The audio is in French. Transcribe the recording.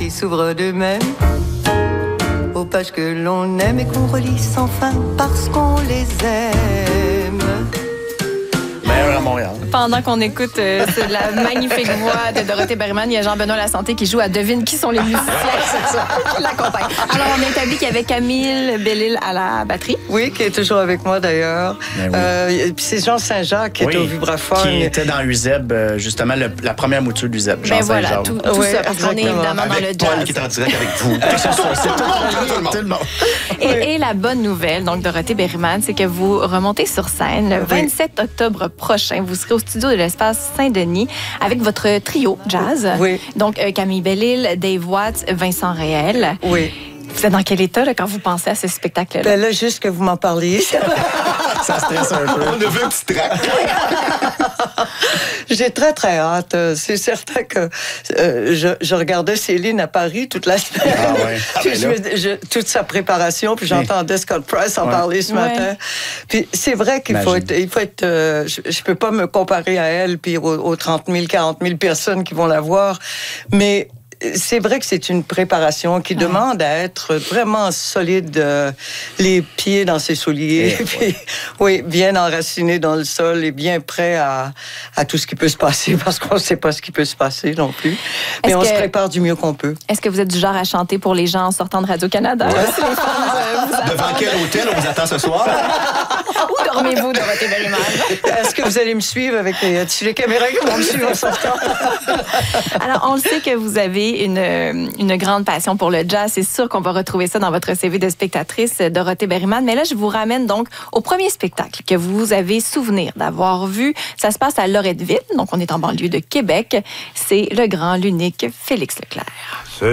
qui s'ouvrent d'eux-mêmes aux pages que l'on aime et qu'on relit sans fin parce qu'on les aime. Meilleur à Montréal. Pendant qu'on écoute la magnifique voix de Dorothée Berryman, il y a Jean-Benoît Lasanté qui joue à Devine qui sont les musiciens qui l'accompagnent. Alors, on a établi qu'il y avait Camille Bellil à la batterie. Oui, qui est toujours avec moi d'ailleurs. Oui. Puis c'est Jean Saint-Jacques qui est au vibraphone. Qui était dans UZEB, justement, la première mouture d'UZEB. Ben voilà, tout ça, parce qu'on est évidemment dans le Avec Paul jazz. qui est en direct avec vous. Tout le monde. Et la bonne nouvelle, donc Dorothée Berryman, c'est que vous remontez sur scène le 27 octobre prochain. Vous serez au studio de l'Espace Saint-Denis avec votre trio jazz. Oui. Donc Camille Bellil, Dave Watts, Vincent Réel. Oui. Vous êtes dans quel état là, quand vous pensez à ce spectacle-là? Ben là, juste que vous m'en parliez. Ça stresse un peu. On a vu un petit trac. J'ai très, très hâte. C'est certain que je regardais Céline à Paris toute la semaine. Ah ouais. Puis toute sa préparation, puis j'entendais Scott Price en parler ce matin. Puis c'est vrai qu'il faut être... je peux pas me comparer à elle puis aux 30 000, 40 000 personnes qui vont la voir, mais... C'est vrai que c'est une préparation qui demande à être vraiment solide, les pieds dans ses souliers, puis, oui, bien enraciné dans le sol et bien prêt à tout ce qui peut se passer, parce qu'on ne sait pas ce qui peut se passer non plus. Mais on se prépare du mieux qu'on peut. Est-ce que vous êtes du genre à chanter pour les gens en sortant de Radio-Canada? Si les fans, vous Devant attendent. quel hôtel on vous attend ce soir? Où dormez-vous, Dorothée Berryman? Est-ce que vous allez me suivre avec les caméras qui vont me suivre en sortant? Alors, on le sait que vous avez une grande passion pour le jazz. C'est sûr qu'on va retrouver ça dans votre CV de spectatrice, Dorothée Berryman. Mais là, je vous ramène donc au premier spectacle que vous avez souvenir d'avoir vu. Ça se passe à Loretteville, donc on est en banlieue de Québec. C'est le grand, l'unique Félix Leclerc.